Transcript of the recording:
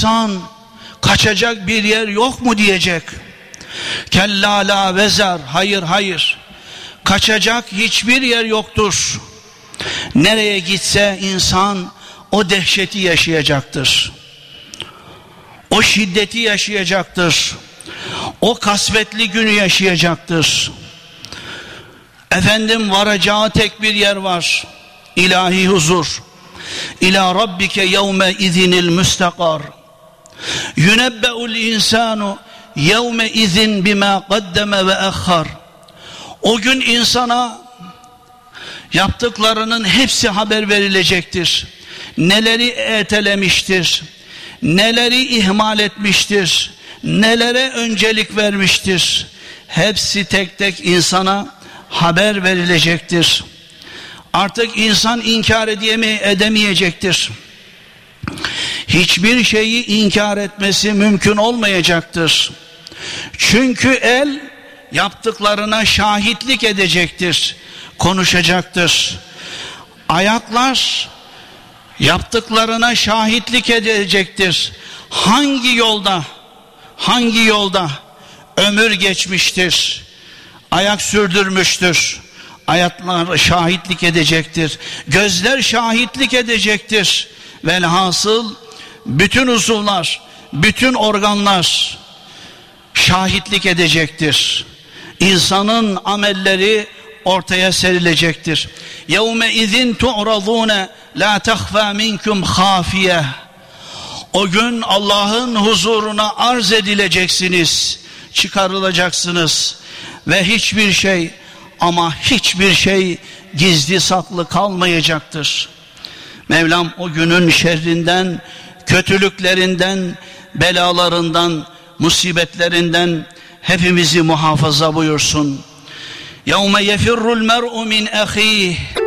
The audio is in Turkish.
insan kaçacak bir yer yok mu diyecek. Kella la vezer, hayır hayır, kaçacak hiçbir yer yoktur. Nereye gitse insan o dehşeti yaşayacaktır, o şiddeti yaşayacaktır, o kasvetli günü yaşayacaktır. Efendim, varacağı tek bir yer var: ilahi huzur. İlâ rabbike yevme izinil müstakar. Yunebbe'ul insanu yevme izin bima qaddeme ve ehhar. O gün insana yaptıklarının hepsi haber verilecektir. Neleri ertelemiştir, neleri ihmal etmiştir, nelere öncelik vermiştir, hepsi tek tek insana haber verilecektir. Artık insan inkar edemeyecektir. Hiçbir şeyi inkar etmesi mümkün olmayacaktır. Çünkü el yaptıklarına şahitlik edecektir, konuşacaktır. Ayaklar yaptıklarına şahitlik edecektir. Hangi yolda ömür geçmiştir, ayak sürdürmüştür, ayaklar şahitlik edecektir, gözler şahitlik edecektir. Velhasıl bütün uzuvlar, bütün organlar şahitlik edecektir. İnsanın amelleri ortaya serilecektir. Yevme izin tu'radûne la tehfâ minkum khâfiyeh. O gün Allah'ın huzuruna arz edileceksiniz, çıkarılacaksınız ve hiçbir şey, ama hiçbir şey gizli saklı kalmayacaktır. Mevlam o günün şerrinden, kötülüklerinden, belalarından, musibetlerinden hepimizi muhafaza buyursun. يَوْمَ يَفِرُّ الْمَرْءُ مِنْ أَخِيهِ